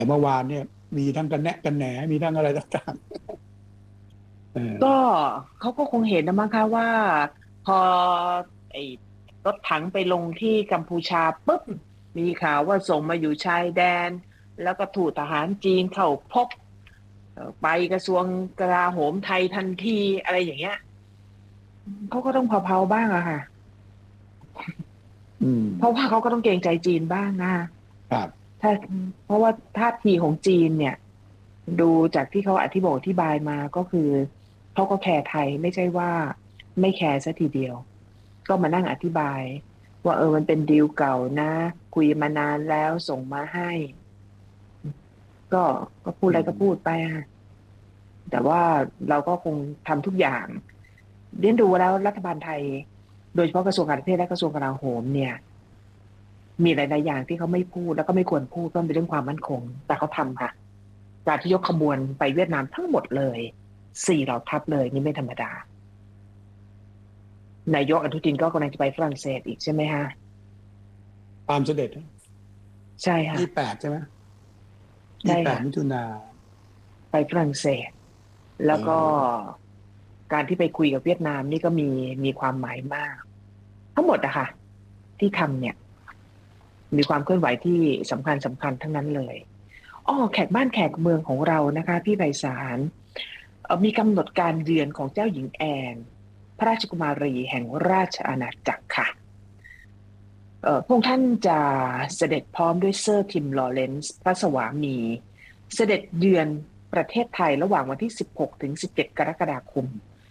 แต่เมื่อวานเนี่ยมีทั้งกันแนะกันแหนมีทั้งอะไรต่างๆก็เขาก็คงเห็นนะมั้งคะว่าพอไอ้รถถังไปลงที่กัมพูชาปุ๊บมีข่าวว่าส่งมาอยู่ชายแดนแล้วก็ถูกทหารจีนเข้าพบไปกระทรวงกลาโหมไทยทันทีอะไรอย่างเงี้ยเขาก็ต้องเผาๆบ้างอะค่ะอืมเพราะว่าเขาก็ต้องเกรงใจจีนบ้างนะครับถ้าเพราะว่าท่าทีของจีนเนี่ยดูจากที่เขาอธิบายมาก็คือเขาก็แคร์ไทยไม่ใช่ว่าไม่แคร์ซะทีเดียว ก็มานั่งอธิบายว่ามันเป็นดีลเก่านะคุยมานานแล้วส่งมาให้ก็ก็พูดอือะไรก็พูดมไปอะแต่ว่าเราก็คงทำทุกอย่างเรียนดูแล้วรัฐบาลไทยโดยเฉพาะกระทรวงการต่างประเทศและกระทรวงกลาโหมเนี่ยมีหลายๆอย่างที่เขาไม่พูดแล้วก็ไม่ควรพูดก็เป็นเรื่องความมั่นคงแต่เขาทำค่ะการที่ยกขบวนไปเวียดนามทั้งหมดเลย4 เหล่าทัพเลยนี่ไม่ธรรมดานายกอนุทินก็กำลังจะไปฝรั่งเศสอีกใช่ไหมฮะตามเสด็จใช่ค่ะ 28ใช่ไหมยี่ใช่สิบแปดค่ะมิถุนาไปฝรั่งเศสเแล้วก็ออการที่ไปคุยกับเวียดนามนี่ก็มีความหมายมากทั้งหมดอะค่ะที่ทำเนี่ยมีความเคลื่อนไหวที่สำคัญทั้งนั้นเลยอ้อแขกบ้านแขกเมืองของเรานะคะพี่ไพศาลมีกำหนดการเยือนของเจ้าหญิงแอนพระราชกุมารีแห่งราชอาณาจักรค่ะพระองค์ท่านจะเสด็จพร้อมด้วยเซอร์ทิมลอเรนซ์พระสวามีเสด็จเยือนประเทศไทยระหว่างวันที่ 16 ถึง 17 กรกฎาคม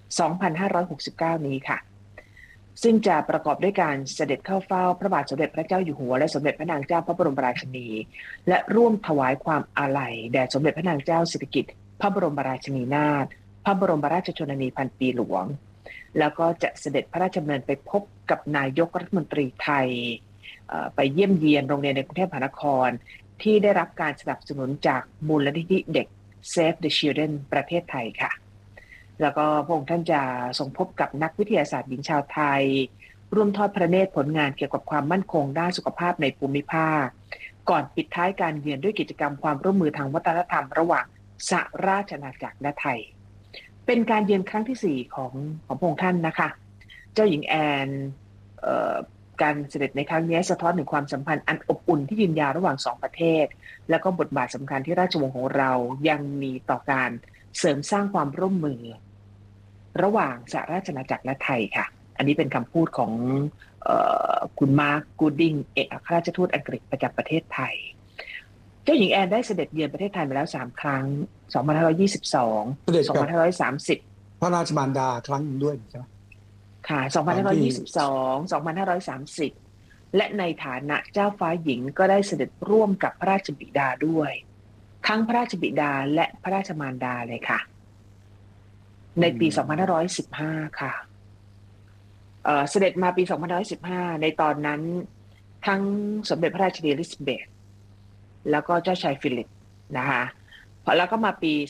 2569 นี้ค่ะ ซึ่งจะประกอบด้วยการเสด็จเข้าเฝ้าพระบาทสมเด็จพระเจ้าอยู่หัวและสมเด็จพระนางเจ้าพระบรมราชินีและร่วมถวายความอาลัยแด่สมเด็จพระนางเจ้าสิริกิติ์พระบรมราชินีนาถพระบรมราชชนนีพันปีหลวงแล้วก็จะเสด็จพระราชดำเนินไปพบกับนายกรัฐมนตรีไทยไปเยี่ยมเยียนโรงเรียนในกรุงเทพมหานครที่ได้รับการสนับสนุนจากมูลนิธิเด็ก Save the Children ประเทศไทยค่ะแล้วก็พระองค์ท่านจะทรงพบกับนักวิทยาศาสตร์หญิงชาวไทยร่วมทอดพระเนตรผลงานเกี่ยวกับความมั่นคงด้านสุขภาพในภูมิภาคก่อนปิดท้ายการเยือนด้วยกิจกรรมความร่วมมือทางวัฒนธรรมระหว่างสหราชอาณาจักรและไทยเป็นการเยือนครั้งที่4ของพระองค์ท่านนะคะเจ้าหญิงแอนเอ่อการเสด็จในครั้งนี้สะท้อนถึงความสัมพันธ์อันอบอุ่นที่ยืนยาวระหว่าง2 ประเทศแล้วก็บทบาทสำคัญที่ราชวงศ์ของเรายังมีต่อการเสริมสร้างความร่วมมือระหว่างสหราชอาณาจักรและไทยค่ะอันนี้เป็นคำพูดของคุณมาร์คกูดดิงเอกอัครราชทูตอังกฤษประจำประเทศไทยเจ้าหญิงแอนได้เสด็จเยือนประเทศไทยมาแล้ว3 ครั้ง2522 เสด็จกับ 2530 พระราชมารดาครั้งหนึ่งด้วยใช่ไหมค่ะตอนที่ 2522 2530และในฐานะเจ้าฟ้าหญิงก็ได้เสด็จร่วมกับพระราชบิดาด้วยทั้งพระราชบิดาและพระราชมารดาเลยค่ะในปี2515ค่ะเสด็จมาปี2515ในตอนนั้นทั้งสมเด็จพระราชินีอลิซาเบธแล้วก็เจ้าชายฟิลิปนะคะแล้วก็มาปี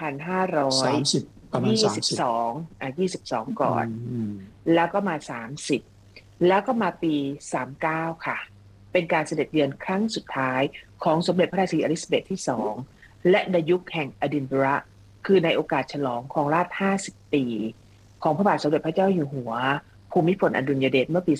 30ประมาณ30 252222 อืก่อนมอืมแล้วก็มา30แล้วก็มาปี39ค่ะเป็นการเสด็จเยือนครั้งสุดท้ายของสมเด็จพระราชินีอลิซาเบธที่2และในยุคแห่งอดินบะระคือในโอกาสฉลองครองราชย์50 ปีของพระบาทสมเด็จพระเจ้าอยู่หัวภูมิพลอดุลยเดชเมื่อปี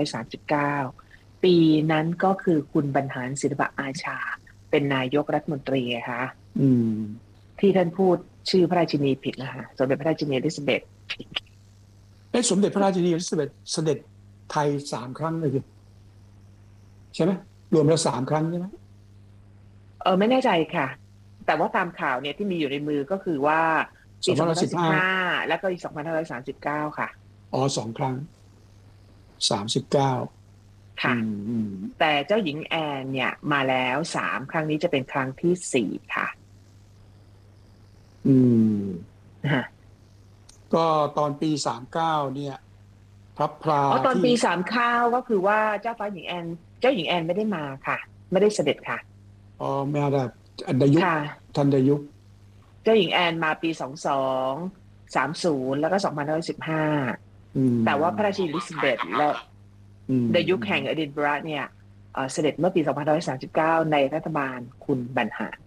2539ปีนั้นก็คือคุณบรรหารศิลปอาชาเป็นนายกรัฐมนตรีค่ะอืมที่ท่านพูดชื่อพระราชินีผิดนะคะสมเด็จพระราชินีอลิซาเบธสมเด็จพระราชินีอลิซาเบธเสด็จไทย3 ครั้งเลยคือใช่ไหมรวมแล้ว3 ครั้งใช่ไหมไม่แน่ใจค่ะแต่ว่าตามข่าวเนี่ยที่มีอยู่ในมือก็คือว่าปี 2515 2015แล้วก็ปี2539ค่ะอ๋อ2 ครั้ง39อืค่ะมอืมแต่เจ้าหญิงแอนเนี่ยมาแล้ว3 ครั้งนี้จะเป็นครั้งที่4ค่ะอืมฮะก็ตอนปี39เนี่ยพระพราตอนที่ปี39ก็คือว่าเจ้าหญิงแอนไม่ได้มาค่ะไม่ได้เสด็จค่ะไม่ได้อันดยุคค่ะทันดยุคเจ้าหญิงแอนมาปี2230แล้วก็2515 อืแต่ว่าพระราชิมนีอลิซาเบธและอืมอืมในยุคแห่งอดินบะระเนี่ยเสด็จเมื่อปี2539ในรัฐบาลคุณบรรหาร